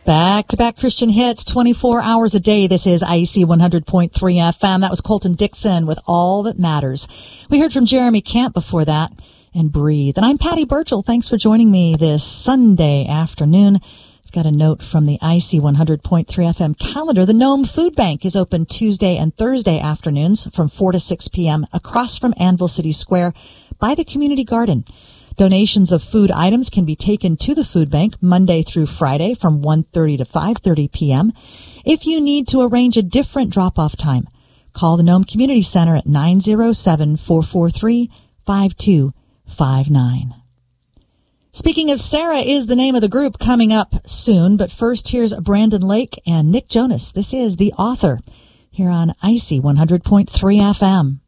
Back-to-back Christian hits, 24 hours a day. This is IC 100.3 FM. That was Colton Dixon with All That Matters. We heard from Jeremy Camp before that and Breathe. And I'm Patty Burchell. Thanks for joining me this Sunday afternoon. I've got a note from the IC 100.3 FM calendar. The Nome Food Bank is open Tuesday and Thursday afternoons from 4 to 6 p.m. across from Anvil City Square by the community garden. Donations of food items can be taken to the food bank Monday through Friday from 1:30 to 5:30 p.m. If you need to arrange a different drop-off time, call the Nome Community Center at 907-443-5259. Speaking of Sarah is the name of the group coming up soon, but first here's Brandon Lake and Nick Jonas. This is The Author here on IC 100.3 FM.